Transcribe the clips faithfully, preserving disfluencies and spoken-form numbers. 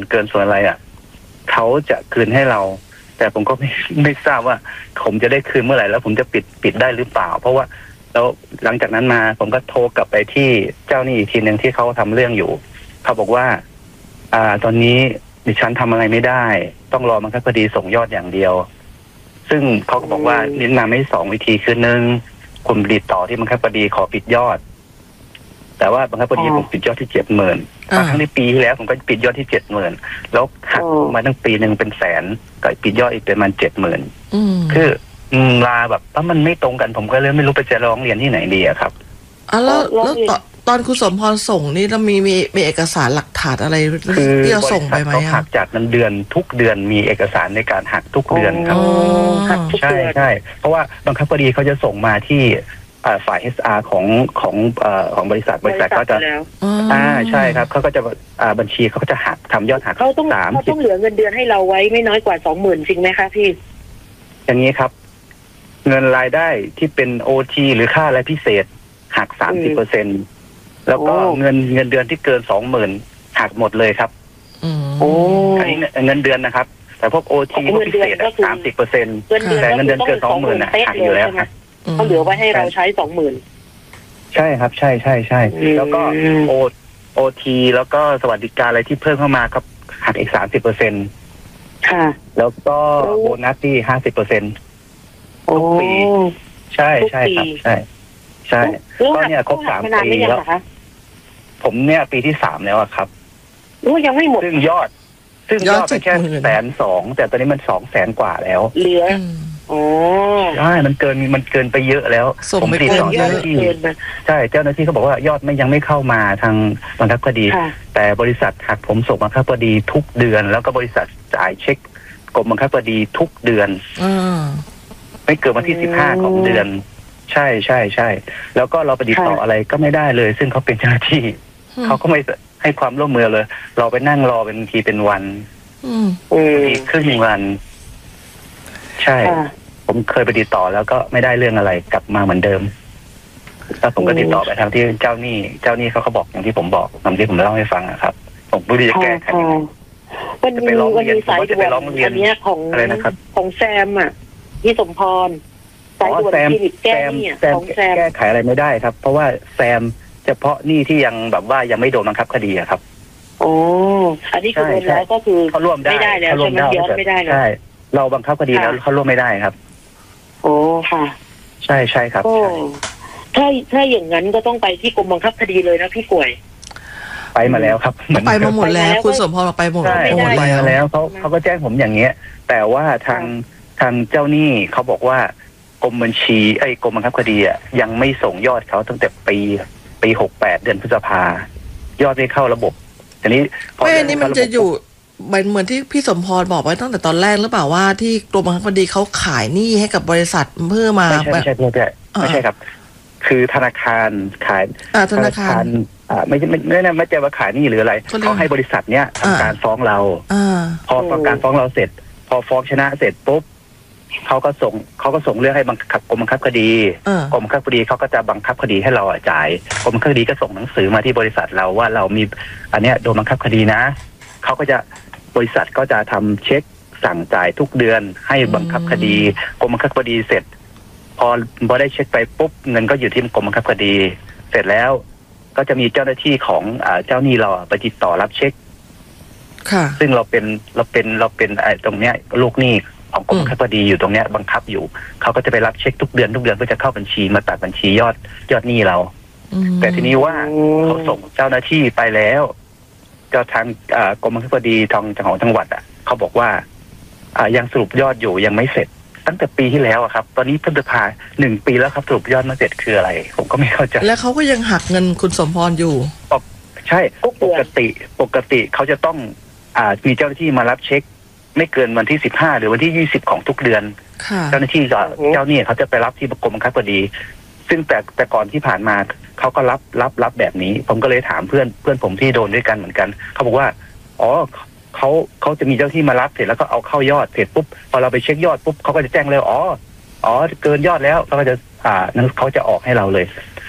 เกินส่วนอะไรอ่ะเขาจะคืนให้เราแต่ผมก็ไม่ไม่ทราบว่าผมจะได้คืนเมื่อไหร่แล้วผมจะปิดปิดได้หรือเปล่าเพราะว่าแล้วหลังจากนั้นมาผมก็โทรกลับไปที่เจ้าหนี้อีกทีหนึ่งที่เขาทำเรื่องอยู่เขาบอกว่าอ่าตอนนี้ดิฉันทำอะไรไม่ได้ต้องรอบังคับคดีส่งยอดอย่างเดียวซึ่งเขาก็บอกว่าแนะนำให้สองวิธีคือหนึ่งคุณติดต่อที่บังคับคดีขอปิดยอดแต่ว่าบังคับคดีผมปิดยอดที่เจ็ดหมื่นครั้งในปีที่แล้วผมก็ปิดยอดที่เจ็ดหมื่นแล้วหักมาตั้งปีหนึ่งเป็นแสนก็ปิดยอดอีกประมาณเจ็ดหมื่นคือลาแบบถ้ามันไม่ตรงกันผมก็เลยไม่รู้ไปจะร้องเรียนที่ไหนดีอะครับอ่ะแล้วแล้วตอนคุณสมพรส่งนี่เรามีมีมีเอกสารหลักฐานอะไรที่เราส่งไปไหมอ่ะหักจากเงินเดือนทุกเดือนมีเอกสารในการหักทุกเดือนครับใช่ใช่เพราะว่าบังคับคดีเขาจะส่งมาที่ฝ่าย เอส อาร์ ของของของบริษัทบริษัทก็จะอ่าใช่ครับเขาก็จะบัญชีเขาก็จะหักทำยอดหักเขาต้องเขาต้องเหลือเงินเดือนให้เราไว้ไม่น้อยกว่าสองหมื่นจริงไหมคะพี่อย่างนี้ครับเงินรายได้ที่เป็น โอ ที หรือค่าอะไรพิเศษหัก สามสิบเปอร์เซ็นต์ แล้วก็เงินเงินเดือนที่เกิน สองหมื่น หักหมดเลยครับโอ้อันนี้เงินเดือนนะครับแต่พวก โอ ที พวกพิเศษ สามสิบเปอร์เซ็นต์ แต่เงินเดือนเกิน สองหมื่น หักอยู่แล้วครับเขาเหลือไว้ให้เราใช้ สองหมื่นใช่ครับใช่ใช่ใช่แล้วก็โอโอทีแล้วก็สวัสดิการอะไรที่เพิ่มเข้ามาครับหักอีก สามสิบเปอร์เซ็นต์ค่ะแล้วก็โบนัสที่ ห้าสิบเปอร์เซ็นต์ ทุกปีใช่ใช่ครับใช่ใช่ก็เนี่ยครบสามปีแล้วผมเนี่ยปีที่สามแล้วครับโอ้ยังไม่หมดซึ่งยอดซึ่งยอดเป็นแค่แสนสองแต่ตอนนี้มันสองแสนกว่าแล้วเหลือโอ้ใช่มันเกินมันเกินไปเยอะแล้วผมติดต่อเจ้าหน้าที่ใช่เจ้าหน้าที่เขาบอกว่ายอดไม่ยังไม่เข้ามาทางบังคับคดีแต่บริษัทหักผมส่งบังคับคดีทุกเดือนแล้วก็บริษัทจ่ายเช็คกรมบังคับคดีทุกเดือนไม่เกินวันที่สิบห้าของเดือนใช่ใช่ใช่แล้วก็เราไปติดต่ออะไรก็ไม่ได้เลยซึ่งเขาเป็นเจ้าหน้าที่เขาก็ไม่ให้ความร่วมมือเลยเราไปนั่งรอเป็นทีเป็นวันทีครึ่งวันใช่ผมเคยไปติดต่อแล้วก็ไม่ได้เรื่องอะไรกลับมาเหมือนเดิมแล้วผมก็ติดต่อไปทางที่เจ้าหนี้เจ้าหนี้เขาเขาบอกอย่างที่ผมบอกตามที่ผมเล่าให้ฟังนะครับผมไม่รู้จะแก้ไขวันนี้วันนี้สายด่วนอันนี้ของอะไรนะครับของแซมอ่ะที่สมพรสายด่วนคลินิกแก้หนี้ของแซมแก้ไขอะไรไม่ได้ครับเพราะว่าแซมเฉพาะหนี้ที่ยังแบบว่ายังไม่โดนบังคับคดีครับโอ้อันนี้คือรวมแล้วก็คือเขาร่วมได้ไม่ได้แล้วใช่ไหมย้อนไม่ได้แล้วใช่เราบังคับคดีแล้วเขาร่วมไม่ได้ครับโอ้ค่ะใช่ใช่ครับถ้าถ้าอย่างนั้นก็ต้องไปที่กรมบังคับคดีเลยนะพี่ป่วยไปมาแล้วครับไปมาหมดแล้วคุณสมพรไปหมดไปมาแล้วเขาเขาก็แจ้งผมอย่างเงี้ยแต่ว่าทางทางเจ้าหนี้เขาบอกว่ากรมบัญชีไอ้กรมบังคับคดีอ่ะยังไม่ส่งยอดเขาตั้งแต่ปีปีหกแปดเดือนพฤษภายอดไม่เข้าระบบทีนี้พอเรื่องนี้มันจะอยู่เหมือนที่พี่สมพรบอกไว้ตั้งแต่ตอนแรกหรือเปล่าว่าที่กรมบังคับคดีเขาขายหนี้ให้กับบริษัทเพื่อมาไม่ใช่ไม่ใช่ไม่ใช่ไม่ใช่ครับคือธนาคารขายธนาคารอ่าไม่ไม่ไม่ไม่ใช่ว่าขายหนี้หรืออะไรเขาให้บริษัทเนี้ยทำการฟ้องเราพอทำการฟ้องเราเสร็จพอฟ้องชนะเสร็จปุ๊บเขาก็ส่งเขาก็ส่งเรื่องให้บังคับกรมบังคับคดีกรมบังคับคดีเขาก็จะบังคับคดีให้เราจ่ายกรมบังคับคดีก็ส่งหนังสือมาที่บริษัทเราว่าเรามีอันเนี้ยโดนบังคับคดีนะเขาก็จะบริษัทก็จะทำเช็คสั่งจ่ายทุกเดือนให้บังคับคดีกรมบังคับคดีเสร็จพอพอได้เช็คไปปุ๊บเงินก็อยู่ที่กรมบังคับคดีเสร็จแล้วก็จะมีเจ้าหน้าที่ของเจ้าหนี้เราไปติดต่อรับเช็คซึ่งเราเป็นเราเป็นเราเป็นไอ้ตรงเนี้ยลูกหนี้ของกรมบังคับคดีอยู่ตรงเนี้ยบังคับอยู่เขาก็จะไปรับเช็คทุกเดือนทุกเดือนเพื่อจะเข้าบัญชีมาตัดบัญชียอดยอดหนี้เราแต่ทีนี้ว่าเขาส่งเจ้าหน้าที่ไปแล้วก็ทางกรมบังคับคดีทางของจังหวัดอ่ะเขาบอกว่ายังสรุปยอดอยู่ยังไม่เสร็จตั้งแต่ปีที่แล้วครับตอนนี้พฤษภาหนึ่งปีแล้วครับสรุปยอดมาเสร็จคืออะไรผมก็ไม่เข้าใจแล้วเขาก็ยังหักเงินคุณสมพรอยู่ใช่ปกติปกติเขาจะต้องอ่ามีเจ้าหน้าที่มารับเช็คไม่เกินวันที่สิบห้าหรือวันที่ยี่สิบของทุกเดือนเจ้าหน้าที่เจ้าหนี้เขาจะไปรับที่กรมบังคับคดีซึ่งแต่แต่ก่อนที่ผ่านมาเขาก็รับรับรับแบบนี้ผมก็เลยถามเพื่อนเพื่อนผมที่โดนด้วยกันเหมือนกันเขาบอกว่าอ๋อเขาเขาจะมีเจ้าที่มารับเสร็จแล้วก็เอาเข้ายอดเสร็จปุ๊บพอเราไปเช็คยอดปุ๊บเขาก็จะแจ้งเลยอ๋ออ๋อเกินยอดแล้วเขาก็จะอ่านั้นเขาจะออกให้เราเลย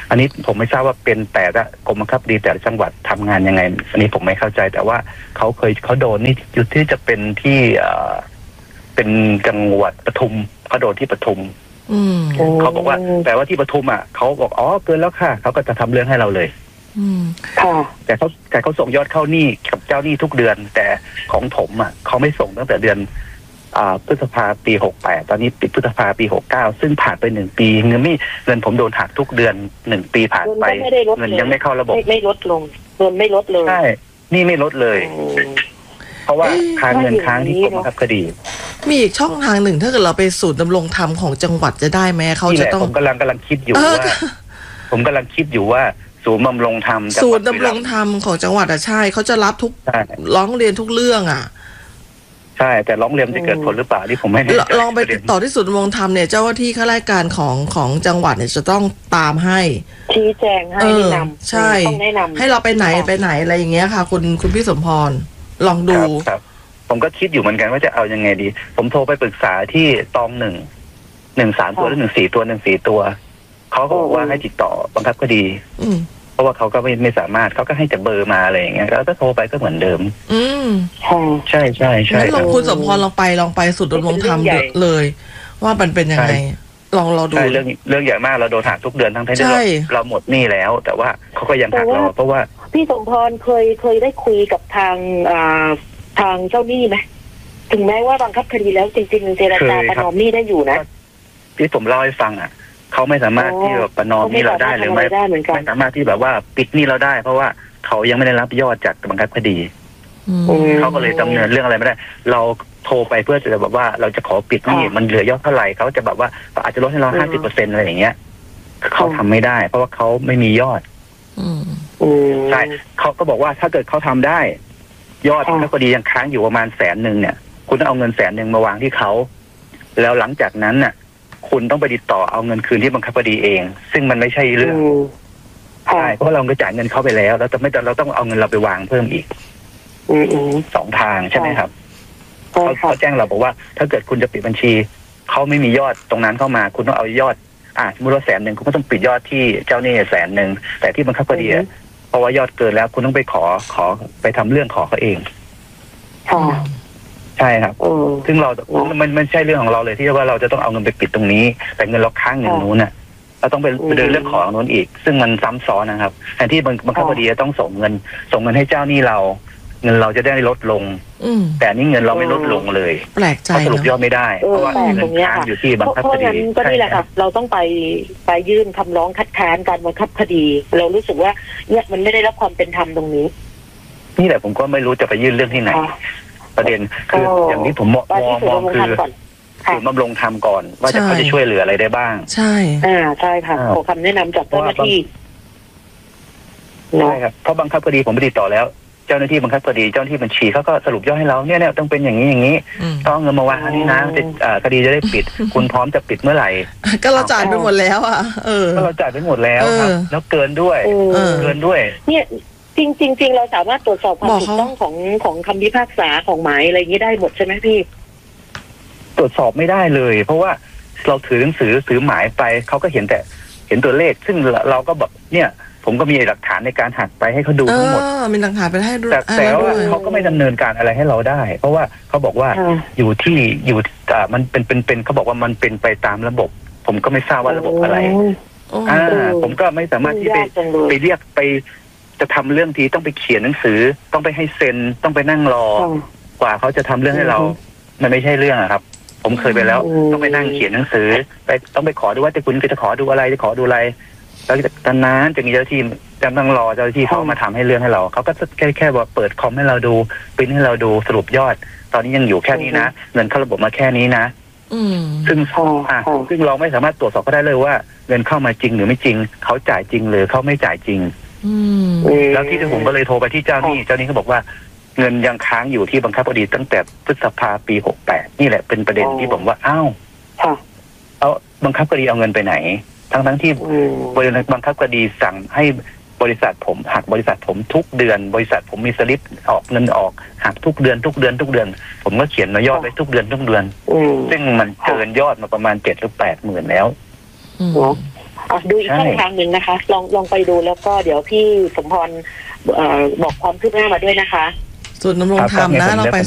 อันนี้ผมไม่ทราบว่าเป็นแต่ละกรมบังคับคดีแต่ละจังหวัดทำงานยังไงอันนี้ผมไม่เข้าใจแต่ว่าเขาเคยเขาโดนนี่อยู่ที่จะเป็นที่เป็นจังหวัดปทุมเขาโดนที่ปทุมเขาบอกว่าแต่ว่าที่ปทุมอ่ะเขาบอกอ๋อเกินแล้วค่ะเขาก็จะทำเรื่องให้เราเลยแต่เขาแต่เขาส่งยอดเข้าหนี้กับเจ้าหนี้ทุกเดือนแต่ของผมอ่ะเขาไม่ส่งตั้งแต่เดือนพฤษภาปีหกแปดตอนนี้ปิดพฤษภาปีหกเก้าซึ่งผ่านไปหนึ่งปีเงินไม่เงินผมโดนหักทุกเดือนหนึ่งปีผ่านไปเงินยังไม่เข้าระบบไม่ลดลงเงินไม่ลดเลยใช่นี่ไม่ลดเลยเพราะว่าค้างเงินค้างที่กรมบังคับคดีมีอีกช่องทางหนึ่งถ้าเกิดเราไปศูนย์ดำรงธรรมของจังหวัดจะได้ไหมเขาจะต้องผมกำลังกำลังคิดอยู่ว่าผมกำลังคิดอยู่ว่าศูนย์ดำรงธรรมศูนย์ดำรงธรรมของจังหวัดอะใช่เขาจะรับทุกร้องเรียนทุกเรื่องอะใช่แต่ร้องเรียนจะเกิดผลหรือเปล่าที่ผมไม่แน่ใจลองไปติดต่อที่ศูนย์ดำรงธรรมเนี่ยเจ้าหน้าที่ข้าราชการของของจังหวัดเนี่ยจะต้องตามให้ชี้แจงให้แนะนำใช่ต้องแนะนำให้เราไปไหนไปไหนอะไรอย่างเงี้ยค่ะคุณคุณพี่สมพรลองดูครับผมก็คิดอยู่เหมือนกันว่าจะเอายังไงดีผมโทรไปปรึกษาที่ตองหนึ่งหนึ่งสามตัวหรือหนึ่งสี่ตัวหนึ่งสี่ตัวเขาก็บอกว่าให้ติดต่อบังคับคดีเพราะว่าเขาก็ไม่ไม่สามารถเขาก็ให้แต่เบอร์มาอะไรอย่างเงี้ยแล้วก็โทรไปก็เหมือนเดิมอืมใช่ใช่ใช่ลองคุณสมพรลองไปลองไปสุดดำรงธรรมเลยว่ามันเป็นยังไงลองเราดูใช่เรื่องเรื่องใหญ่มากเราโดนหักทุกเดือนทั้งที่เราเราหมดหนี้แล้วแต่ว่าเขาก็ยังหักเราเพราะว่าพี่สมพรเคยเคยได้คุยกับทางอ่าทางเจ้าหนี้ไหมถึงแม้ว่าบังคับคดีแล้วจริงๆเจรจาประนอมหนี้ได้อยู่นะที่ผมเล่าให้ฟังอ่ะเขาไม่สามารถที่จะประนอมหนี้เราได้หรือไม่ไม่สามารถที่แบบว่าปิดหนี้เราได้เพราะว่าเขายังไม่ได้รับยอดจากบังคับคดีเขาก็เลยดำเนินเรื่องอะไรไม่ได้เราโทรไปเพื่อจะแบบว่าเราจะขอปิดหนี้มันเหลือยอดเท่าไหร่เขาจะแบบว่าอาจจะลดให้เราห้าสิบเปอร์เซ็นต์อะไรอย่างเงี้ยเขาทำไม่ได้เพราะว่าเขาไม่มียอดใช่เขาก็บอกว่าถ้าเกิดเขาทำได้ยอดบังคับคดียังค้างอยู่ประมาณแสนหนึ่งเนี่ยคุณต้องเอาเงินแสนหนึ่งมาวางที่เขาแล้วหลังจากนั้นน่ะคุณต้องไปติดต่อเอาเงินคืนที่บังคับคดีเองซึ่งมันไม่ใช่เรื่องใช่เพราะเราก็จ่ายเงินเขาไปแล้วแล้วแต่ไม่แต่เราต้องเอาเงินเราไปวางเพิ่มอีกสองทางใช่ไหมครับเขาเขาแจ้งเราบอกว่าถ้าเกิดคุณจะปิดบัญชีเขาไม่มียอดตรงนั้นเข้ามาคุณต้องเอายอดอ่าสมมติว่าแสนหนึ่งคุณก็ต้องปิดยอดที่เจ้าหนี้แสนหนึ่งแต่ที่บังคับคดีเพราะว่ายอดเกินแล้วคุณต้องไปขอขอไปทำเรื่องขอเขาเองใช่ครับซึ่งเรามันมันใช่เรื่องของเราเลยที่ว่าเราจะต้องเอาเงินไปปิดตรงนี้แต่เงินเราค้างเงินนู้นน่ะเราต้องไปเดินเรื่องของนู้นอีกซึ่งมันซ้ำซ้อนนะครับแทนที่บังคับคดีจะต้องส่งเงินส่งเงินให้เจ้าหนี้เราเงินเราจะได้ลดลงแต่นี่เงินเราไม่ลดลงเลยแปลกใจสรุปยอดไม่ได้เพราะว่าเงินค้างอยู่ที่บังคับคดีก็นี่แหละค่ะเราต้องไปไปยื่นคำร้องคัดค้านการบังคับคดีเรารู้สึกว่าเนี่ยมันไม่ได้รับความเป็นธรรมตรงนี้นี่แหละผมก็ไม่รู้จะไปยื่นเรื่องที่ไหนประเด็นคืออย่างนี้ผมมองมองคือศูนย์บำรุงธรรมก่อนว่าจะเขาจะช่วยเหลืออะไรได้บ้างใช่อ่าใช่ค่ะขอคำแนะนำจากเจ้าหน้าที่ใช่ครับเพราะบังคับคดีผมไปติดต่อแล้วเจ้าหน้าที่บังคับคดีเจ้าหน้าที่บัญชีเขาก็สรุปยอดให้เราเนี่ยเนี่ยต้องเป็นอย่างนี้อย่างนี้ต้องเงินมาวางนี่นะคดีจะได้ปิดคุณพร้อมจะปิดเมื่อไหร่ก็เราจ่ายไปหมดแล้วอ่ะเออก็เราจ่ายไปหมดแล้วครับแล้วเกินด้วยเกินด้วยเนี่ยจริงจริงจริงเราสามารถตรวจสอบความถูกต้องของของคำพิพากษาของหมายอะไรอย่างนี้ได้หมดใช่ไหมพี่ตรวจสอบไม่ได้เลยเพราะว่าเราถือหนังสือถือหมายไปเขาก็เห็นแต่เห็นตัวเลขซึ่งเราก็แบบเนี่ยผมก็มีหลักฐานในการหักไปให้เขาดูทั้งหมดมีหลักฐานไปให้ดูแต่แต่ว่าเขาก็ไม่ดำเนินการอะไรให้เราได้เพราะว่าเขาบอกว่าอยู่ที่อยู่อ่ามันเป็นเป็นเป็นเขาบอกว่ามันเป็นไปตามระบบผมก็ไม่ทราบว่าระบบอะไรอ่าผมก็ไม่สามารถที่ไปไปเรียกไปจะทำเรื่องทีต้องไปเขียนหนังสือต้องไปให้เซ็นต้องไปนั่งรอกว่าเขาจะทำเรื่องให้เรามันไม่ใช่เรื่องครับผมเคยไปแล้วต้องไปนั่งเขียนหนังสือไปต้องไปขอดูว่าจะคุณจะขอดูอะไรจะขอดูอะไรแล้วตอนนั้นจะมีเจ้าที่จะต้องรอเจ้าที่เขามาทำให้เรื่องให้เราเขาก็แค่แค่ว่าเปิดคอมให้เราดูปริ้นให้เราดูสรุปยอดตอนนี้ยังอยู่แค่นี้นะเงินเข้าระบบมาแค่นี้นะซึ่งอ่าซึ่งเราไม่สามารถตรวจสอบเขาได้เลยว่าเงินเข้ามาจริงหรือไม่จริงเขาจ่ายจริงหรือเขาไม่จ่ายจริงแล้วที่ผมก็เลยโทรไปที่เจ้าหนี้เจ้าหนี้เขาบอกว่าเงินยังค้างอยู่ที่บังคับคดีตั้งแต่พฤษภาปีหกแปดนี่แหละเป็นประเด็นที่ผมว่าอ้าวเอาบังคับคดีเอาเงินไปไหนทั้งทั้งที่บริษัทบังคับคดีสั่งให้บริษัทผมหักบริษัทผมทุกเดือนบริษัทผมมีสลิปออกเงินออกหักทุกเดือนทุกเดือนทุกเดือนผมก็เขียนมายอดไว้ทุกเดือนทุกเดือนซึ่งมันเกินยอดมาประมาณเจ็ดหรือแปดหมื่นแล้วดูอีกช่องทางหนึ่งนะคะลองลองไปดูแล้วก็เดี๋ยวพี่สมพรบอกความคืบหน้ามาด้วยนะคะส่วนดำรงธรรมนะเราไป